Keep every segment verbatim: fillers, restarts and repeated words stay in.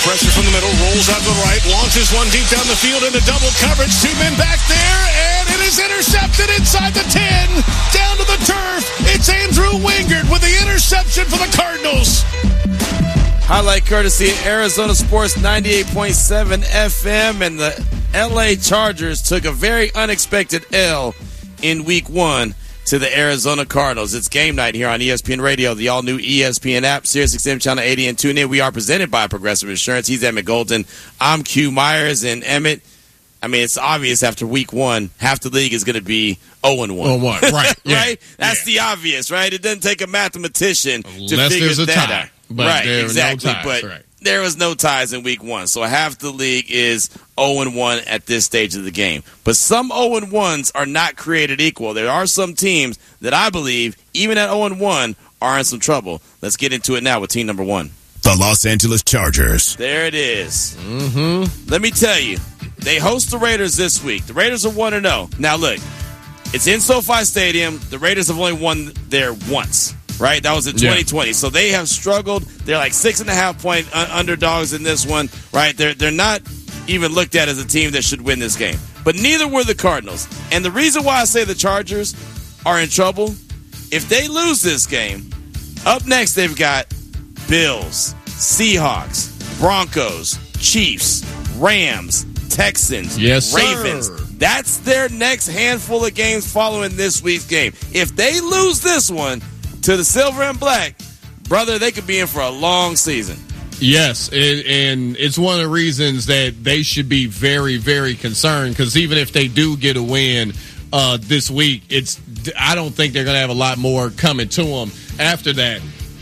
pressure from the middle, rolls out to the right, launches one deep down the field into double coverage. Two men back there, and it is intercepted inside the ten, down to the turf. It's Andrew Wingard with the interception for the Cardinals. Highlight courtesy of Arizona Sports ninety-eight point seven F M, and the L A Chargers took a very unexpected L in week one to the Arizona Cardinals. It's game night here on E S P N Radio, the all-new E S P N app, Sirius X M Channel eighty, and tune in. We are presented by Progressive Insurance. He's Emmett Golden. I'm Q Myers, and Emmett, I mean, it's obvious after week one, half the league is going to be oh and one. oh and one, right. Yeah. Right? That's yeah. the obvious, right? It doesn't take a mathematician Unless to figure there's a that tie, out. but right, there are exactly. no ties, but right. there was no ties in week one. So half the league is oh and one at this stage of the game. But some oh and ones are not created equal. There are some teams that I believe, even at oh and one, are in some trouble. Let's get into it now with team number one. The Los Angeles Chargers. There it is. Mm-hmm. Let me tell you, they host the Raiders this week. The Raiders are one and oh. Now, look, it's in SoFi Stadium. The Raiders have only won there once, right? That was in twenty twenty. Yeah. So they have struggled. They're like six and a half point un- underdogs in this one, right? They're, they're not even looked at as a team that should win this game. But neither were the Cardinals. And the reason why I say the Chargers are in trouble, if they lose this game, up next they've got Bills, Seahawks, Broncos, Chiefs, Rams, Texans, yes, Ravens. Sir. That's their next handful of games following this week's game. If they lose this one to the Silver and Black, brother, they could be in for a long season. Yes, and, and it's one of the reasons that they should be very, very concerned, because even if they do get a win uh, this week, it's I don't think they're going to have a lot more coming to them after that.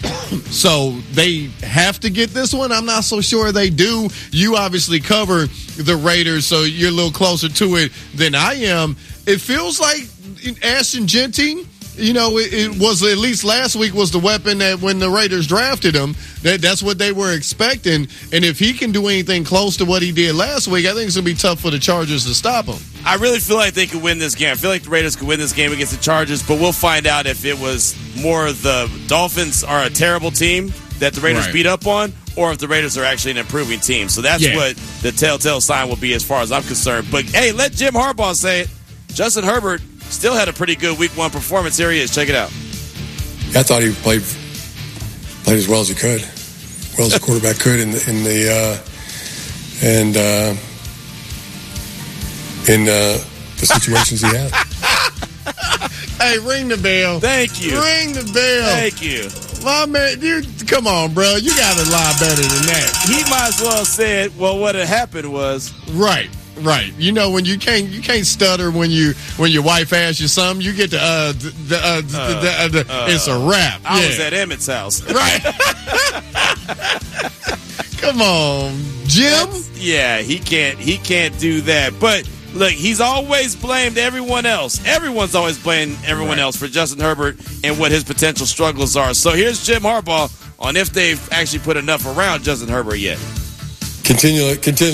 So they have to get this one. I'm not so sure they do. You obviously cover the Raiders, so you're a little closer to it than I am. It feels like Ashton Genty, you know, it, it was at least last week was the weapon that when the Raiders drafted him, that that's what they were expecting. And if he can do anything close to what he did last week, I think it's going to be tough for the Chargers to stop him. I really feel like they could win this game. I feel like the Raiders could win this game against the Chargers, but we'll find out if it was more the Dolphins are a terrible team that the Raiders right. beat up on, or if the Raiders are actually an improving team. So that's yeah. what the telltale sign will be as far as I'm concerned. But, hey, let Jim Harbaugh say it. Justin Herbert still had a pretty good week one performance. Here he is. Check it out. I thought he played played as well as he could, well as a quarterback could in the, in the uh, and uh, in uh, the situations he had. Hey, ring the bell. Thank you. Ring the bell. Thank you. My man, you come on, bro. You got a lot better than that. He might as well say it. Well, what had happened was right. Right, you know when you can't you can't stutter when you when your wife asks you something, you get to uh the uh, uh, the, the, uh, it's a wrap. I yeah. was at Emmett's house, right? Come on, Jim. That's, yeah, he can't he can't do that. But look, he's always blamed everyone else. Everyone's always blamed everyone right. else for Justin Herbert and what his potential struggles are. So here's Jim Harbaugh on if they've actually put enough around Justin Herbert yet. Continue, continue.